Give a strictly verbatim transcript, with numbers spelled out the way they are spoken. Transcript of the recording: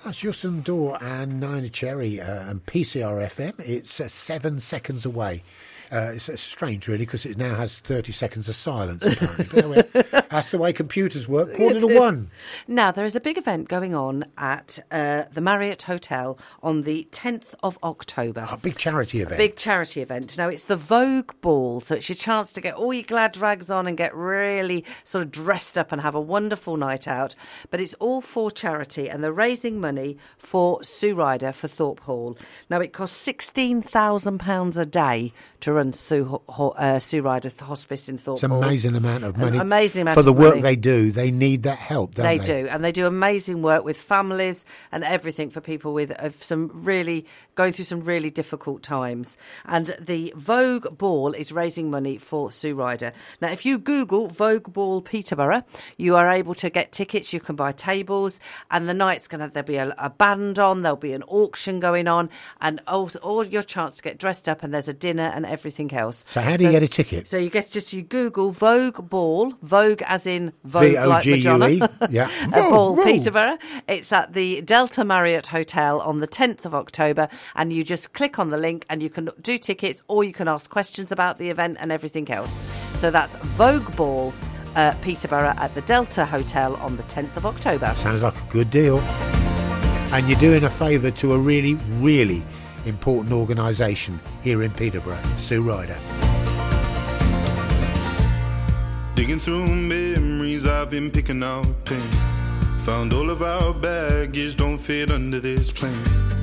That's Justin Dorr and Nina Cherry uh, and P C R F M. It's uh, seven seconds away. Uh, it's uh, strange, really, because it now has thirty seconds of silence, apparently. But anyway, that's the way computers work. Quarter to one. Now, there is a big event going on at uh, the Marriott Hotel on the tenth of October. A big charity event. A big charity event. Now, it's the Vogue Ball, so it's your chance to get all your glad rags on and get really sort of dressed up and have a wonderful night out. But it's all for charity, and they're raising money for Sue Ryder for Thorpe Hall. Now, it costs sixteen thousand pounds a day to run Sue, uh, Sue Ryder Hospice in Thorpe It's an Hall. amazing amount of money. An amazing amount for the of work money. they do. They need that help, don't They they? do, and they do amazing work with families and everything for people with uh, some really going through some really difficult times. And the Vogue Ball is raising money for Sue Ryder. Now, if you Google Vogue Ball Peterborough, you are able to get tickets. You can buy tables, and the night's going to there'll be a, a band on. There'll be an auction going on, and also all your chance to get dressed up. And there's a dinner and everything else. So how do you get a ticket? So you guess just you Google Vogue Ball, Vogue as in Vogue V O like G U E. Madonna. Yeah. A Whoa, Ball, whoa. Peterborough. It's at the Delta Marriott Hotel on the tenth of October, and you just click on the link and you can do tickets, or you can ask questions about the event and everything else. So that's Vogue Ball, uh, Peterborough at the Delta Hotel on the tenth of October. Sounds like a good deal. And you're doing a favour to a really, really important organisation here in Peterborough, Sue Ryder. Digging through memories, I've been picking out pain. Found all of our baggage don't fit under this plane.